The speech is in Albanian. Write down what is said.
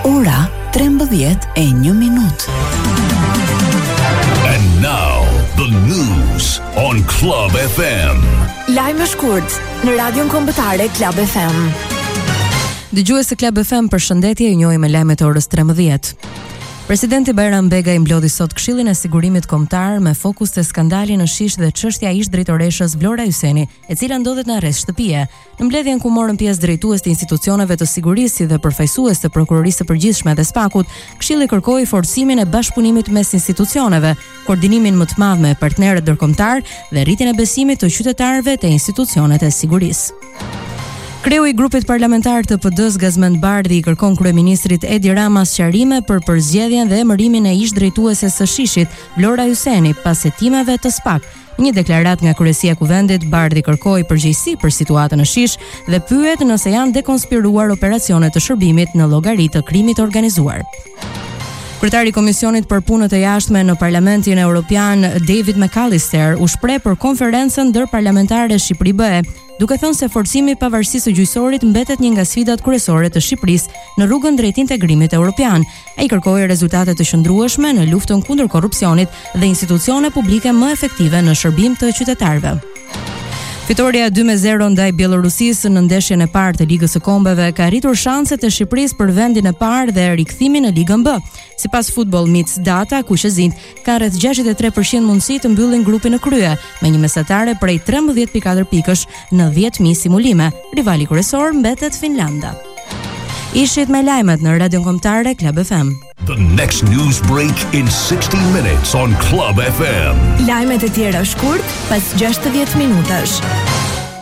Ora 13:01. And now the news on Club FM. Lajme shkurt në Radion Kombëtare Club FM. Dëgjues të Club FM, përshëndetje, ju njohim me lajmet e orës 13. Presidenti Bajram Bega i mblodhi sot Këshillin e Sigurimit Kombëtar me fokus te skandali në Shish dhe çështja e ish-drejtoreshës Vlora Hyseni, e cila ndodhet në arrest shtëpie. Në mbledhjen ku morën pjesë drejtues të institucioneve të sigurisë dhe përfaqësues të prokurorisë së përgjithshme dhe SPAK-ut, Këshilli kërkoi forcimin e bashkëpunimit mes institucioneve, koordinimin më të madh me partnerët ndërkombëtar dhe rritjen e besimit të qytetarëve te institucionet e sigurisë. Kreu i grupit parlamentar të PD-s Gazmend Bardhi i kërkon kryeministrit Edi Rama sqarime për përzgjedhjen dhe emërimin e ish-drejtueses së Shishit, Vlora Hyseni, pas hetimeve të SPAK. Në një deklaratë nga kryesia e kuvendit, Bardhi kërkoi përgjegjësi për situatën në Shish dhe pyet nëse janë dekonspiruar operacione të shërbimit në llogari të krimit organizuar. Kryetari i Komisionit për Punët e Jashtme në Parlamentin Evropian, David McAllister, u shpreh për konferencën ndërparlamentare Shqipëri-BE, duke thënë se forcimi i pavarësisë së gjyqësorit mbetet një nga sfidat kryesore të Shqipërisë në rrugën drejt integrimit evropian. Ai kërkoi rezultate të qëndrueshme në luftën kundër korrupsionit dhe institucione publike më efektive në shërbim të qytetarëve. Fitoria 2-0 ndaj Bielorusisë në ndeshjen e parë të Ligës së Kombeve ka rritur shanset e Shqipërisë për vendin e parë dhe rikthimin në Ligën B. Sipas Football Meets Data, kuqezint kanë rreth 63% mundësi të mbyllin grupin në krye, me një mesatare prej 13.4 pikësh në 10.000 simulime. Rivali kryesor mbetet Finlanda. Ishit me lajmet në Radion Kombëtare Club FM. The next news break in 60 minutes on Club FM. Lajmet e tjera shkurt pas 60 minutash.